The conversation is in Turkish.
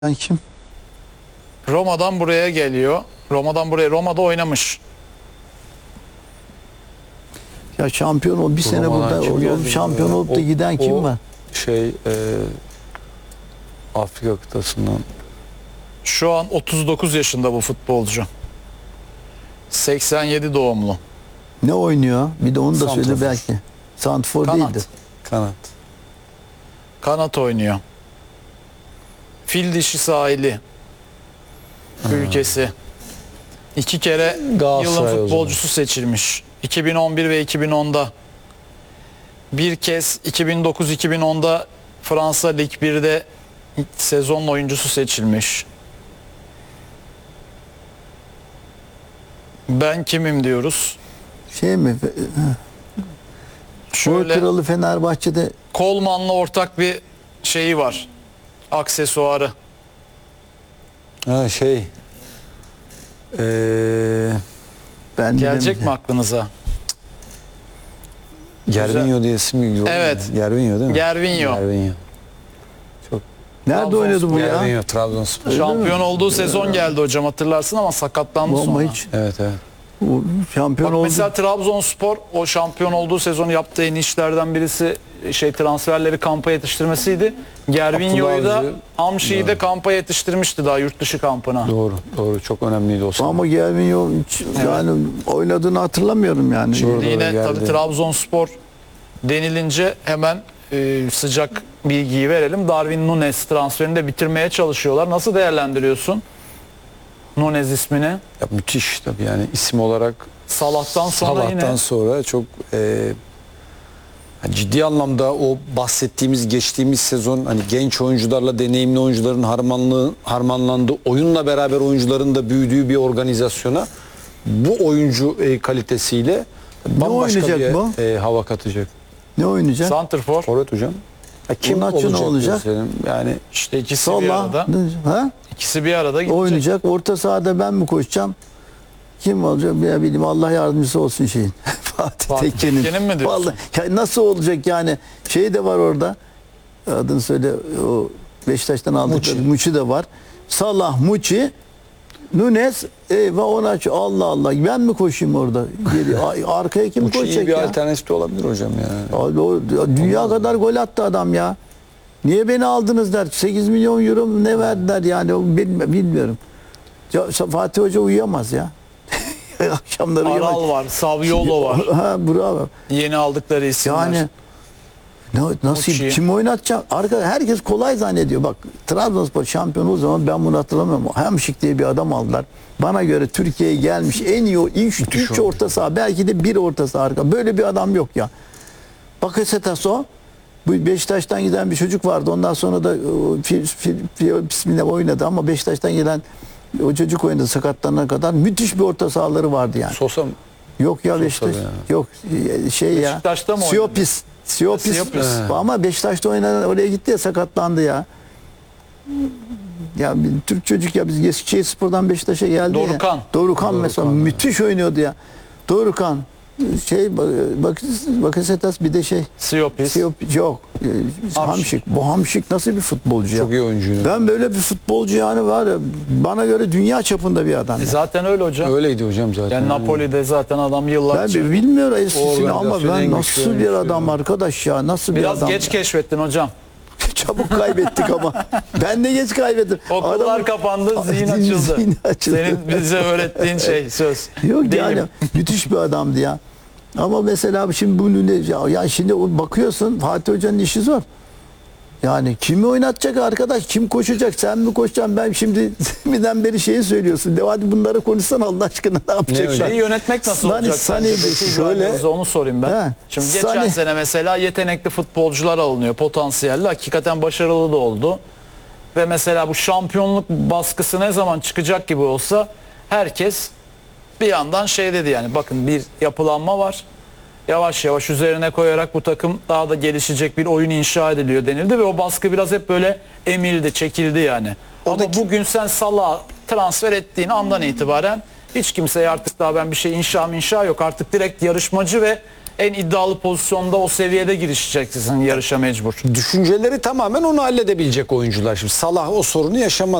Sen kim? Roma'dan buraya geliyor. Roma'dan buraya. Roma'da oynamış. Ya şampiyon ol bir sene Roma'dan burada kim geldi şampiyon ya? olup da giden kim var? Afrika kıtasından. Şu an 39 yaşında bu futbolcu. 87 doğumlu. Ne oynuyor? Bir de onu da söyle Santrafor. belki. Santrfor Kanat. değildi. Kanat. Kanat oynuyor. Fil dişi sahili. Ülkesi. 2 kere Galatasaray yılın o zaman. futbolcusu seçilmiş. 2011 ve 2010'da. Bir kez 2009-2010'da Fransa Lig 1'de sezon oyuncusu seçilmiş. Ben kimim diyoruz. Şey mi? Gol Şöyle kralı Fenerbahçe'de Kolman'la ortak bir şeyi var. Aksesuarı. Ha ben Gelecek bilemedim. mi aklınıza? Gervinho diye isim geliyor. Evet. Gervinho değil mi? Gervinho. Gervinho. Nerede oynadı bu ya? Gervinho Trabzonspor. Şampiyon olduğu sezon geldi hocam, hatırlarsın, ama sakatlandı Bomba sonra. hiç. Evet. O şampiyon Bak oldu. mesela Trabzonspor o şampiyon olduğu sezonu yaptığı en iyi işlerden birisi transferleri kampa yetiştirmesiydi. Gervinho'yu da Abdullah Avcı. Hamşi'yi de kampa yetiştirmişti daha yurt dışı kampına. Doğru. Çok önemliydi o sene. Ama Gervinho hiç yani oynadığını hatırlamıyorum yani. Doğru. Yine geldi. tabii Trabzonspor denilince hemen sıcak bilgiyi verelim. Darwin Núñez transferini de bitirmeye çalışıyorlar. Nasıl değerlendiriyorsun Núñez ismini? Ya, müthiş tabii yani isim olarak Salah'tan sonra Salah'tan yine sonra çok ciddi anlamda o bahsettiğimiz geçtiğimiz sezon hani genç oyuncularla deneyimli oyuncuların harmanlandığı, oyunla beraber oyuncuların da büyüdüğü bir organizasyona bu oyuncu kalitesiyle bambaşka oynayacak bir bu? hava katacak. Ne oynayacak? santrfor. Forvet hocam. Kim Onatçı ne olacak? mesela? Yani İşte ikisi bir Sola. arada. Ha? İkisi bir arada gidecek. Oynayacak. Orta sahada ben mi koşacağım? Kim olacak? Ya bileyim, Allah yardımcısı olsun şeyin. Fatih Tekke'nin. mi diyorsun? Vallahi ya nasıl olacak yani? Şey de var orada. Adını söyle, o Beşiktaş'tan aldıkları Muçi de var. Salah, Muçi, Núñez, eyvah Onatçı. Allah Allah. Ben mi koşayım orada? Arkaya kim Muçi iyi koşacak bir ya? alternatif de olabilir hocam yani. Abi o dünya kadar gol attı adam ya. Niye beni aldınız der. 8 milyon euro mu ne verdiler yani, bilmiyorum. Ya, Fatih Hoca uyuyamaz ya. Akşamları Aral var, Saviolo var. Ha, bravo. Yeni aldıkları isimler. Yani nasıl, Muçi. kim oynatacak? Herkes kolay zannediyor. Bak, Trabzonspor şampiyonu o zaman ben bunu hatırlamıyorum. Hamşik diye bir adam aldılar. Bana göre Türkiye'ye gelmiş en iyi üç orta saha, belki de bir orta saha arka. Böyle bir adam yok ya. Bakasetas o. Bu Beşiktaş'tan giden bir çocuk vardı. Ondan sonra da bismillah oynadı ama Beşiktaş'tan gelen o çocuk oynadı sakatlanana kadar. Müthiş bir orta sahaları vardı yani. Sosa Yok ya Beşiktaş. ya. Yok şey ya. Beşiktaş'ta mı Siopis. Siopis. Ama Beşiktaş'ta oynanan oraya gitti ya, sakatlandı ya. Ya bir Türk çocuk ya, biz Eskişehirspor'dan Beşiktaş'a geldi Dorukhan. ya. Dorukhan mesela müthiş oynuyordu ya. Dorukhan Bakasetas, bir de Siopis. yok. Hamşik. Bu Hamşik nasıl bir futbolcu ya? çok iyi oyuncuydu. Ben böyle bir futbolcu yani var ya, bana göre dünya çapında bir adam. Ya. Zaten öyle hocam. Öyleydi hocam zaten. Yani Napoli'de zaten adam Ben yıllarca. bilmiyorum eskisini ama organizasyon en ben güçlü nasıl bir oyuncu adam ya. arkadaş ya, nasıl bir Biraz adam. geç keşfettin hocam. Çabuk kaybettik ama. Ben de geç kaybettim. Okullar kapandı, zihin açıldı. Zihin açıldı. Senin bize öğrettiğin söz. Yok Değil yani mi? müthiş bir adamdı ya. Ama mesela şimdi bunu ya şimdi bakıyorsun, Fatih Hoca'nın işi zor. Yani kimi oynatacak arkadaş? Kim koşacak? Sen mi koşacaksın? Ben şimdi birden beri şeyi söylüyorsun. De hadi bunları konuşsan Allah aşkına, ne yapacaklar? Şeyi yönetmek nasıl olacak? Sani Şöyle onu sorayım ben. He. Şimdi geçen sene mesela yetenekli futbolcular alınıyor, potansiyelli, hakikaten başarılı da oldu. Ve mesela bu şampiyonluk baskısı ne zaman çıkacak gibi olsa herkes bir yandan dedi yani, bakın bir yapılanma var. Yavaş yavaş üzerine koyarak bu takım daha da gelişecek bir oyun inşa ediliyor denildi ve o baskı biraz hep böyle emildi, çekildi yani. Ama bugün sen Salah'ı transfer ettiğin andan itibaren hiç kimseye artık daha ben bir şey inşa yok. Artık direkt yarışmacı ve en iddialı pozisyonda o seviyede girişeceksin yarışa mecbur. Düşünceleri tamamen onu halledebilecek oyuncular. Şimdi Salah o sorunu yaşamaz.